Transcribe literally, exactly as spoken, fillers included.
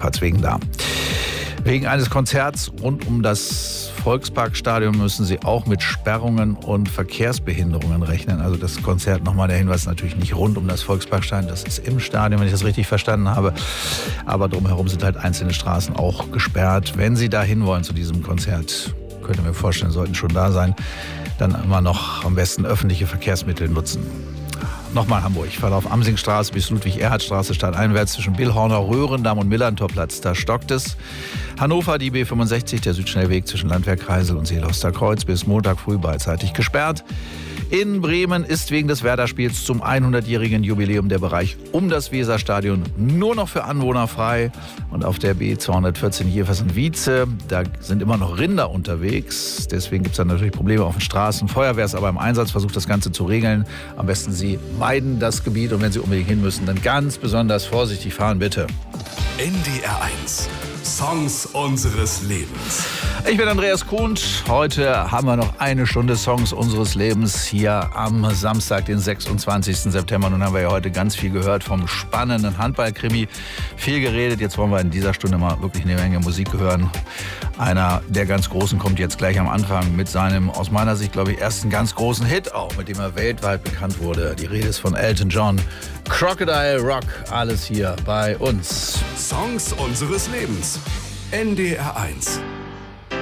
ebenfalls wegen da. Wegen eines Konzerts rund um das Volksparkstadion müssen Sie auch mit Sperrungen und Verkehrsbehinderungen rechnen. Also das Konzert, nochmal der Hinweis, natürlich nicht rund um das Volksparkstadion, das ist im Stadion, wenn ich das richtig verstanden habe. Aber drumherum sind halt einzelne Straßen auch gesperrt. Wenn Sie da hinwollen zu diesem Konzert, könnte mir vorstellen, sollten schon da sein, dann immer noch am besten öffentliche Verkehrsmittel nutzen. Nochmal Hamburg, Verlauf Amsingstraße bis Ludwig-Erhard-Straße stadteinwärts zwischen Billhorner, Röhrendamm und Millantorplatz. Da stockt es. Hannover, die B fünfundsechzig, der Südschnellweg zwischen Landwehr Kreisel und Seeloster Kreuz bis Montag früh beidseitig gesperrt. In Bremen ist wegen des Werder-Spiels zum hundertjährigen Jubiläum der Bereich um das Weserstadion nur noch für Anwohner frei. Und auf der B zweihundertvierzehn Jeversen-Wietze, da sind immer noch Rinder unterwegs. Deswegen gibt es dann natürlich Probleme auf den Straßen. Feuerwehr ist aber im Einsatz, versucht das Ganze zu regeln. Am besten Sie meiden das Gebiet und wenn Sie unbedingt hin müssen, dann ganz besonders vorsichtig fahren, bitte. N D R eins. Songs unseres Lebens. Ich bin Andreas Kuhnt. Heute haben wir noch eine Stunde Songs unseres Lebens hier am Samstag, den sechsundzwanzigsten September. Nun haben wir ja heute ganz viel gehört vom spannenden Handballkrimi. Viel geredet. Jetzt wollen wir in dieser Stunde mal wirklich eine Menge Musik hören. Einer der ganz Großen kommt jetzt gleich am Anfang mit seinem, aus meiner Sicht, glaube ich, ersten ganz großen Hit auch, mit dem er weltweit bekannt wurde. Die Rede ist von Elton John. Crocodile Rock, alles hier bei uns. Songs unseres Lebens. N D R eins.